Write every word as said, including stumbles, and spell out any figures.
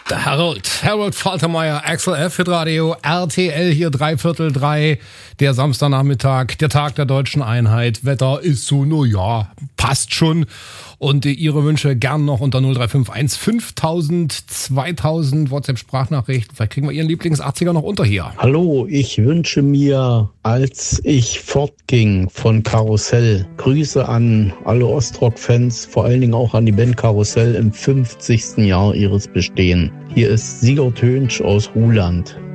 Der Harold, Harold Faltermeier, Axel F. Hitradio, R T L hier dreiviertel drei, der Samstagnachmittag, der Tag der deutschen Einheit. Wetter ist so, no ja, passt schon. Und äh, Ihre Wünsche gern noch unter null drei fünf eins fünftausend, zweitausend WhatsApp-Sprachnachrichten. Vielleicht kriegen wir Ihren Lieblings-achtziger noch unter hier. Hallo, ich wünsche mir, als ich fortging von Karussell, Grüße an alle Ostrock-Fans, vor allen Dingen auch an die Band Karussell im fünfzigsten Jahr ihres Bestehens. Hier ist Sigurd Hönsch aus Ruhland.